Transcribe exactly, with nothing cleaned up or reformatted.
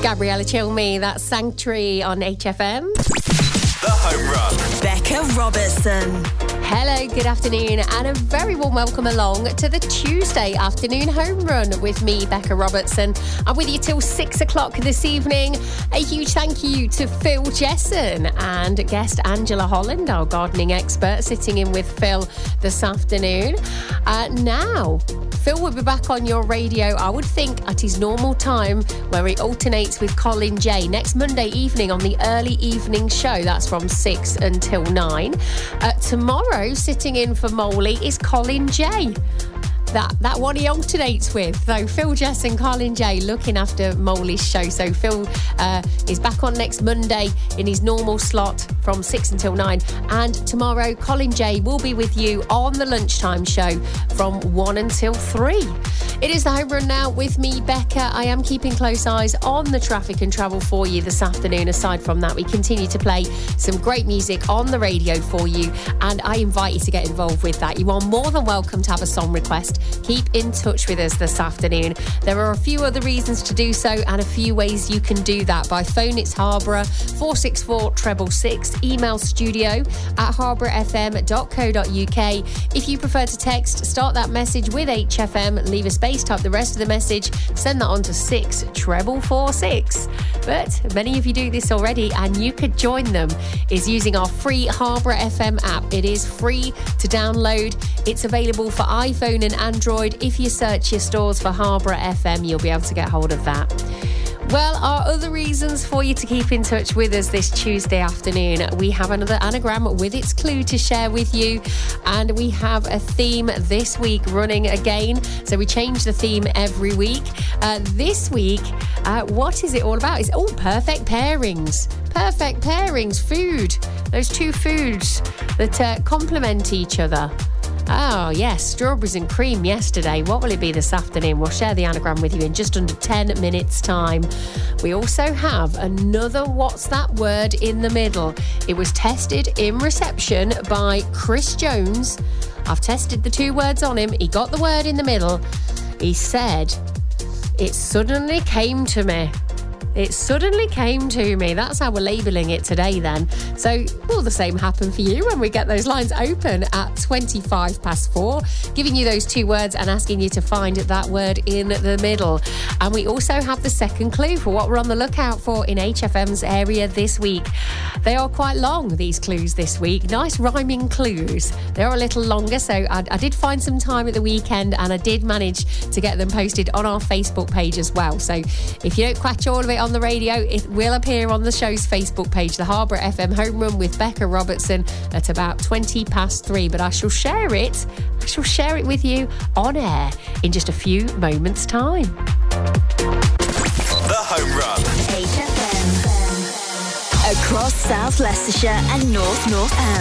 Gabriella Chilme, that's Sanctuary on H F M. The Home Run. Becca Robertson. Hello, good afternoon, and a very warm welcome along to the Tuesday afternoon home run with me, Becca Robertson. I'm with you till six o'clock this evening. A huge thank you to Phil Jesson and guest Angela Holland, our gardening expert, sitting in with Phil this afternoon. Uh, now, Phil will be back on your radio, I would think, at his normal time, where he alternates with Colin Jay next Monday evening on the early evening show. That's from six until nine. Uh, tomorrow, sitting in for Molly is Colin Jay. That that one he alternates with. So Phil Jess and Colin Jay looking after Molly's show. So Phil uh, is back on next Monday in his normal slot from six until nine. And tomorrow, Colin Jay will be with you on the lunchtime show from one until three. It is the home run now with me, Becca. I am keeping close eyes on the traffic and travel for you this afternoon. Aside from that, we continue to play some great music on the radio for you. And I invite you to get involved with that. You are more than welcome to have a song request. Keep in touch with us this afternoon. There are a few other reasons to do so and a few ways you can do that. By phone, it's Harborough four six four, six six six. Email studio at harborough f m dot co dot u k. If you prefer to text, start that message with H F M, leave a space, type the rest of the message, send that on to six treble four six. But many of you do this already, and you could join them, is using our free Harborough F M app. It is free to download. It's available for iPhone and Android. If you search your stores for Harborough F M, you'll be able to get hold of that. Well, our other reasons for you to keep in touch with us this Tuesday afternoon, we have another anagram with its clue to share with you, and we have a theme this week running again. So we change the theme every week. Uh, this week, uh, what is it all about? It's all perfect pairings. Perfect pairings, food. Those two foods that uh, complement each other. Oh, yes, strawberries and cream yesterday. What will it be this afternoon? We'll share the anagram with you in just under ten minutes' time. We also have another What's That Word in the Middle. It was tested in reception by Chris Jones. I've tested the two words on him. He got the word in the middle. He said, "It suddenly came to me." It suddenly came to me. That's how we're labelling it today then. So will the same happen for you when we get those lines open at twenty-five past four, giving you those two words and asking you to find that word in the middle. And we also have the second clue for what we're on the lookout for in H F M's area this week. They are quite long, these clues this week. Nice rhyming clues. They're a little longer, so I, I did find some time at the weekend and I did manage to get them posted on our Facebook page as well. So if you don't catch all of it on the radio, it will appear on the show's Facebook page, the Harborough F M Home Run with Becca Robertson, at about twenty past three. But I shall share it, I shall share it with you on air in just a few moments' time. The Home Run. H F M. Across South Leicestershire and North North